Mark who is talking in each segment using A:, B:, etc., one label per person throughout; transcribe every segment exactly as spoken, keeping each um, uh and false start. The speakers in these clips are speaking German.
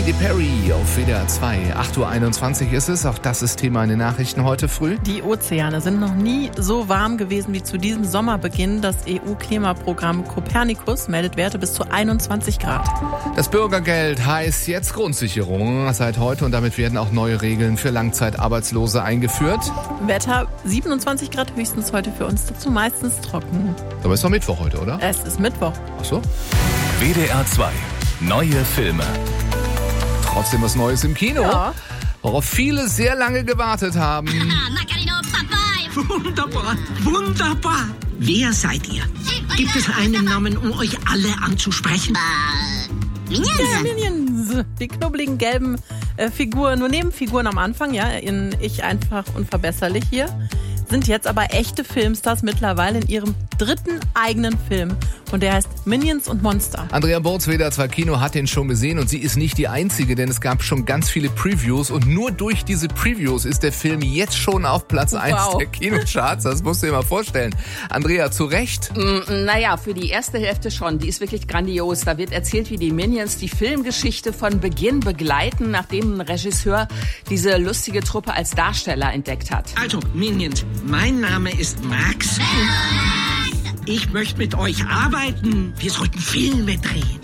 A: Katy Perry auf W D R zwei. acht Uhr einundzwanzig ist es, auch das ist Thema in den Nachrichten heute früh.
B: Die Ozeane sind noch nie so warm gewesen wie zu diesem Sommerbeginn. Das E U-Klimaprogramm Copernicus meldet Werte bis zu einundzwanzig Grad.
A: Das Bürgergeld heißt jetzt Grundsicherung seit heute und damit werden auch neue Regeln für Langzeitarbeitslose eingeführt.
B: Wetter siebenundzwanzig Grad höchstens heute für uns, dazu meistens trocken.
A: Aber es ist doch Mittwoch heute, oder?
B: Es ist Mittwoch.
A: Ach so.
C: W D R zwei. Neue Filme.
A: Trotzdem was Neues im Kino,
B: Ja.
A: worauf viele sehr lange gewartet haben.
D: Wunderbar, wunderbar. Wer seid ihr? Gibt es einen Namen, um euch alle anzusprechen?
B: Ja, Minions. Die knubbeligen gelben äh, Figuren, nur Nebenfiguren am Anfang, ja, in Ich einfach unverbesserlich hier, sind jetzt aber echte Filmstars mittlerweile in ihrem dritten eigenen Film. Und der heißt Minions und Monster.
A: Andrea Burz, W D R zwei Kino, hat den schon gesehen und sie ist nicht die Einzige, denn es gab schon ganz viele Previews und nur durch diese Previews ist der Film jetzt schon auf Platz
B: Wow.
A: eins der Kinocharts. Das musst du dir mal vorstellen. Andrea, zu Recht?
E: Naja, für die erste Hälfte schon. Die ist wirklich grandios. Da wird erzählt, wie die Minions die Filmgeschichte von Beginn begleiten, nachdem ein Regisseur diese lustige Truppe als Darsteller entdeckt hat.
D: Also, Minions, mein Name ist Max. Ich möchte mit euch arbeiten. Wir sollten Filme drehen.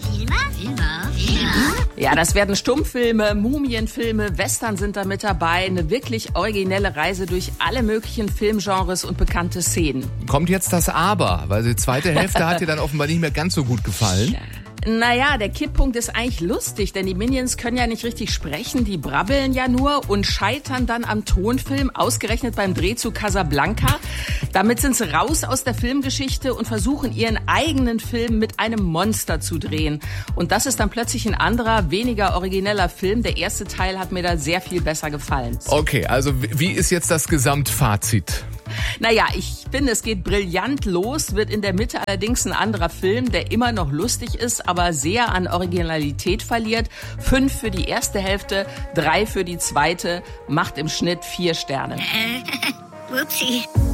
E: Ja, das werden Stummfilme, Mumienfilme, Western sind da mit dabei. Eine wirklich originelle Reise durch alle möglichen Filmgenres und bekannte Szenen.
A: Kommt jetzt das Aber, weil die zweite Hälfte hat dir dann offenbar nicht mehr ganz so gut gefallen.
E: Naja, der Kipppunkt ist eigentlich lustig, denn die Minions können ja nicht richtig sprechen, die brabbeln ja nur und scheitern dann am Tonfilm, ausgerechnet beim Dreh zu Casablanca. Damit sind sie raus aus der Filmgeschichte und versuchen ihren eigenen Film mit einem Monster zu drehen. Und das ist dann plötzlich ein anderer, weniger origineller Film. Der erste Teil hat mir da sehr viel besser gefallen.
A: Okay, also wie ist jetzt das Gesamtfazit?
E: Naja, ich finde, es geht brillant los, wird in der Mitte allerdings ein anderer Film, der immer noch lustig ist, aber sehr an Originalität verliert. Fünf für die erste Hälfte, drei für die zweite, macht im Schnitt vier Sterne.
F: Upsi.